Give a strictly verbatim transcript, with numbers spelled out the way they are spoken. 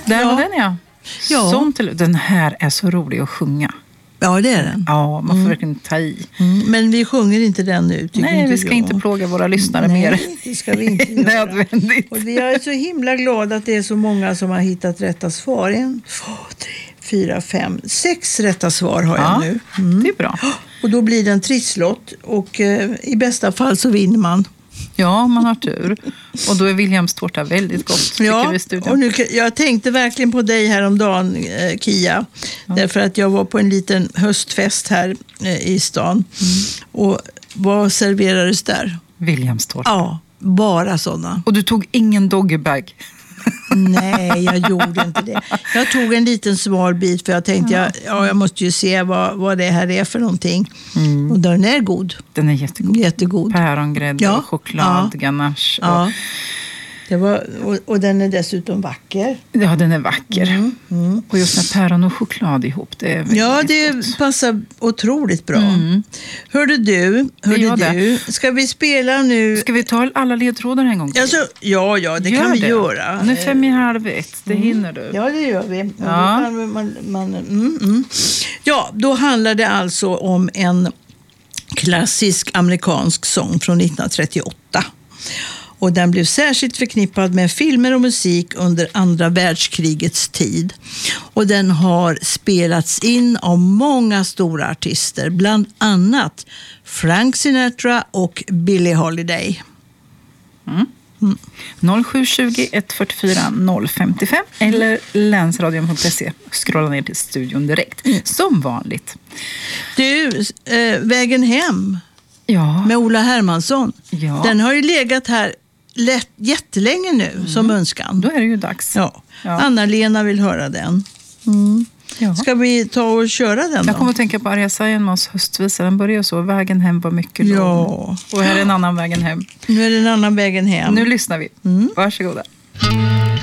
Där Ja. var den, ja. Ja. Sån till, den här är så rolig att sjunga. Ja, det är den. Ja, man får mm. verkligen ta i. Mm. Men vi sjunger inte den nu, tycker Nej, inte vi ska jag. inte plåga våra lyssnare Nej, mer. det ska vi inte göra. Nödvändigt. Och vi är så himla glada att det är så många som har hittat rätta svar. En, två, tre, fyra, fem, sex rätta svar har jag ja, nu. Mm. Det är bra. Och då blir det en trisslott och eh, i bästa fall så vinner man. Ja, man har tur. Och då är Williams tårta väldigt gott, ja, vi och nu, jag tänkte verkligen på dig häromdagen, eh, Kia. Ja. Därför att jag var på en liten höstfest här eh, i stan. Mm. Och vad serverades där? Williams tårta. Ja, bara sådana. Och du tog ingen doggybag? Nej, jag gjorde inte det. Jag tog en liten smal bit för jag tänkte ja. jag, ja, jag måste ju se vad, vad det här är för någonting. Mm. Och den är god. Den är jättegod. Jättegod. Pärongrädde ja. och choklad, ja. ganache. Och... Ja. Det var, och, och den är dessutom vacker. Ja, den är vacker. Mm. Mm. Och just med päron och choklad ihop, det är väldigt Ja, det gott. Passar otroligt bra. Mm. Hörde du, hörde du ska vi spela nu? Ska vi ta alla ledtrådar en gång till? Alltså, ja, ja, det gör kan vi det. göra. Nu är fem i halv ett, det mm. hinner du. Ja, det gör vi. Ja. Ja. Man, man, man, mm, mm. ja, då handlar det alltså om en klassisk amerikansk sång från nittonhundratrettioåtta. Och den blev särskilt förknippad med filmer och musik under andra världskrigets tid. Och den har spelats in av många stora artister, bland annat Frank Sinatra och Billie Holiday. Mm. Mm. noll sju tjugo, ett fyrtiofyra, noll femtiofem eller länsradion punkt se. Scrolla ner till studion direkt. Mm. Som vanligt. Du, äh, Vägen hem ja. med Ola Hermansson. Ja. Den har ju legat här lätt, jättelänge nu mm. som önskan. Då är det ju dags. Ja. Ja. Anna-Lena vill höra den. Mm. Ja. Ska vi ta och köra den då? Jag kommer att tänka på Arja Saijonmaas höstvisa. Den börjar så. Vägen hem var mycket lång. Ja. Och här är en annan vägen hem. Nu är det en annan vägen hem. Nu lyssnar vi. Mm. Varsågoda.